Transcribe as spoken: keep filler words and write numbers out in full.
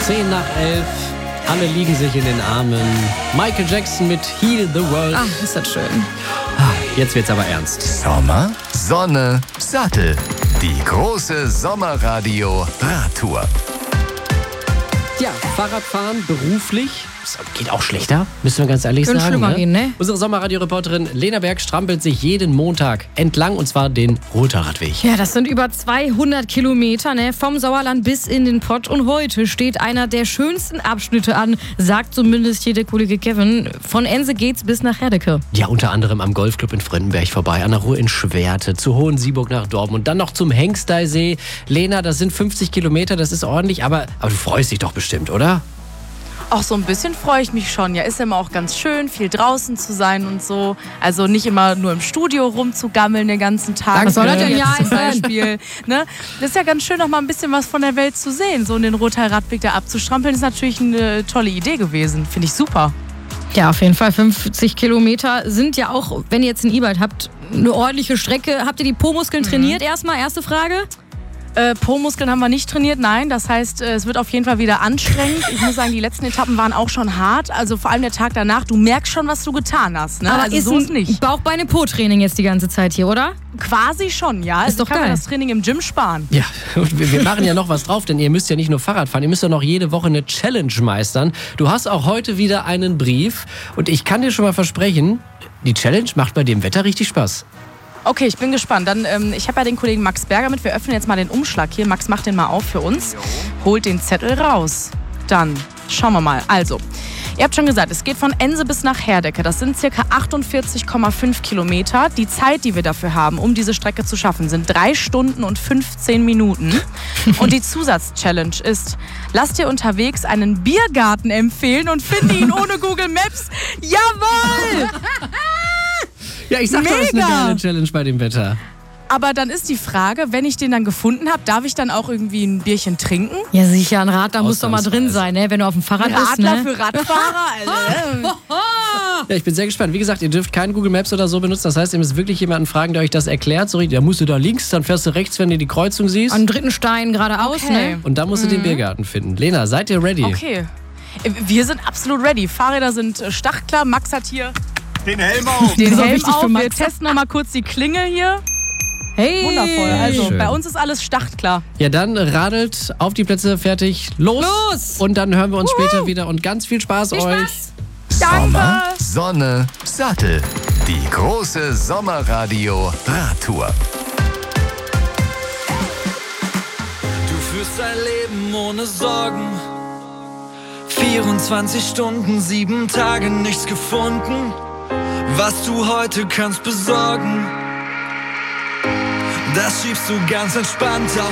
zehn nach elf. Alle liegen sich in den Armen. Michael Jackson mit Heal the World. Ach, ist das schön. Jetzt wird's aber ernst. Sommer, Sonne, Sattel. Die große Sommerradio-Radtour. Ja, Fahrradfahren beruflich. Das geht auch schlechter, müssen wir ganz ehrlich Könnte sagen. schlimmer Ne? gehen, ne? Unsere Sommerradio-Reporterin Lena Berg strampelt sich jeden Montag entlang, und zwar den Rotterradweg. Ja, das sind über zweihundert Kilometer, ne? Vom Sauerland bis in den Pott. Und heute steht einer der schönsten Abschnitte an, sagt zumindest hier der Kollege Kevin. Von Ense geht's bis nach Herdecke. Ja, unter anderem am Golfclub in Frendenberg vorbei, an der Ruhr in Schwerte, zu Hohensieburg nach Dortmund und dann noch zum Hengsteysee. Lena, das sind fünfzig Kilometer, das ist ordentlich, aber, aber du freust dich doch bestimmt, oder? Auch so ein bisschen freue ich mich schon. Ja, ist ja immer auch ganz schön, viel draußen zu sein und so. Also nicht immer nur im Studio rumzugammeln den ganzen Tag. Was soll das denn Jetzt ja zum heißen? Beispiel. Ne? Das ist ja ganz schön, noch mal ein bisschen was von der Welt zu sehen. So in den Rother Radweg da abzustrampeln, ist natürlich eine tolle Idee gewesen. Finde ich super. Ja, auf jeden Fall. fünfzig Kilometer sind ja auch, wenn ihr jetzt ein E-Bike habt, eine ordentliche Strecke. Habt ihr die Po-Muskeln mhm. trainiert erstmal? Erste Frage. Äh, Po-Muskeln haben wir nicht trainiert, nein. Das heißt, äh, es wird auf jeden Fall wieder anstrengend. Ich muss sagen, die letzten Etappen waren auch schon hart. Also vor allem der Tag danach. Du merkst schon, was du getan hast. Ne? Aber also ist so ist ein nicht. Bauch-Beine-Po-Training jetzt die ganze Zeit hier, oder? Quasi schon, ja. Ist Also doch kann man geil. das Training im Gym sparen. Ja, und wir, wir machen ja noch was drauf, denn ihr müsst ja nicht nur Fahrrad fahren, ihr müsst ja noch jede Woche eine Challenge meistern. Du hast auch heute wieder einen Brief und ich kann dir schon mal versprechen, die Challenge macht bei dem Wetter richtig Spaß. Okay, ich bin gespannt. Dann, ähm, ich habe ja den Kollegen Max Berger mit. Wir öffnen jetzt mal den Umschlag hier. Max, macht den mal auf für uns. Holt den Zettel raus. Dann schauen wir mal. Also, ihr habt schon gesagt, es geht von Ense bis nach Herdecke. Das sind circa achtundvierzig Komma fünf Kilometer. Die Zeit, die wir dafür haben, um diese Strecke zu schaffen, sind drei Stunden und fünfzehn Minuten. Und die Zusatz-Challenge ist, lass dir unterwegs einen Biergarten empfehlen und finde ihn ohne Google Maps. Jawohl! Ja, ich sag doch, das ist eine Mega! geile Challenge bei dem Wetter. Aber dann ist die Frage, wenn ich den dann gefunden habe, darf ich dann auch irgendwie ein Bierchen trinken? Ja, sicher. Ein Radler muss doch mal drin Ausnahmsweise. sein, ne? Wenn du auf dem Fahrrad bist, Radler ne? für Radfahrer? Also, Ja, ich bin sehr gespannt. Wie gesagt, ihr dürft keinen Google Maps oder so benutzen. Das heißt, ihr müsst wirklich jemanden fragen, der euch das erklärt. So, richtig, da musst du da links, dann fährst du rechts, wenn du die Kreuzung siehst. An den dritten Stein geradeaus, Okay. ne? Und dann musst du den Biergarten finden. Lena, seid ihr ready? okay. Wir sind absolut ready. Fahrräder sind äh, startklar. Max hat hier Den Helm auf. den So Helm wichtig für auf. Wir Max. testen noch mal kurz die Klingel hier. Hey! Wundervoll. Also Schön. bei uns ist alles startklar. Ja, dann radelt auf die Plätze, fertig, los! Los! Und dann hören wir uns später wieder und ganz viel Spaß Viel euch. Spaß! Sommer, Sonne, Sattel. Die große Sommerradio-Radtour. Du führst dein Leben ohne Sorgen. vierundzwanzig Stunden, sieben Tage, nichts gefunden. Was du heute kannst besorgen, das schiebst du ganz entspannt auf.